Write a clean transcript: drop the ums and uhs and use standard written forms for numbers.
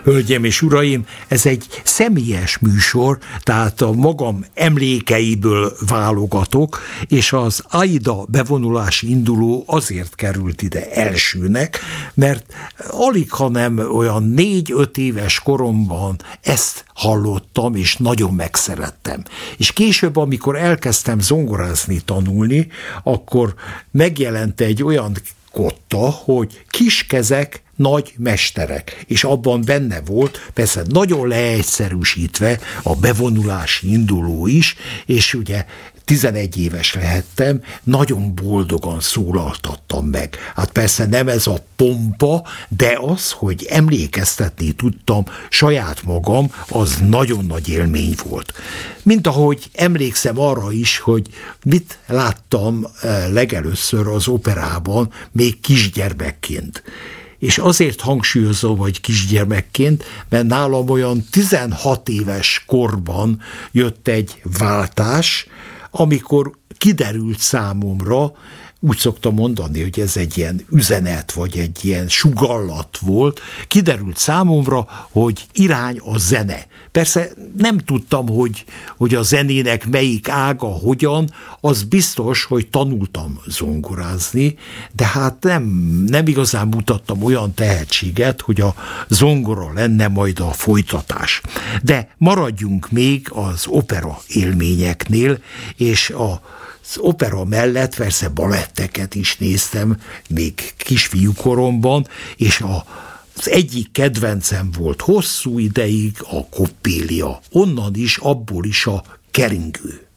Hölgyeim és uraim, ez egy személyes műsor, tehát a magam emlékeiből válogatok, és az AIDA bevonulási induló azért került ide elsőnek, mert alig, hanem olyan 4-5 éves koromban ezt hallottam, és nagyon megszerettem. És később, amikor elkezdtem zongorázni, tanulni, akkor megjelent egy olyan kotta, hogy kis kezek, nagy mesterek, és abban benne volt, persze nagyon leegyszerűsítve a bevonulási induló is, és ugye 11 éves lehettem, nagyon boldogan szólaltattam meg. Hát persze nem ez a pompa, de az, hogy emlékeztetni tudtam saját magam, az nagyon nagy élmény volt. Mint ahogy emlékszem arra is, hogy mit láttam legelőször az operában, még kisgyermekként. És azért hangsúlyozom, hogy kisgyermekként, mert nálam olyan 16 éves korban jött egy váltás, amikor kiderült számomra, úgy szoktam mondani, hogy ez egy ilyen üzenet, vagy egy ilyen sugallat volt, kiderült számomra, hogy irány a zene. Persze nem tudtam, hogy a zenének melyik ága, hogyan, az biztos, hogy tanultam zongorázni, de hát nem igazán mutattam olyan tehetséget, hogy a zongora lenne majd a folytatás. De maradjunk még az opera élményeknél, és az opera mellett persze baletteket is néztem, még kisfiúkoromban, és az egyik kedvencem volt hosszú ideig a Coppélia. Onnan is, abból is a Keringő.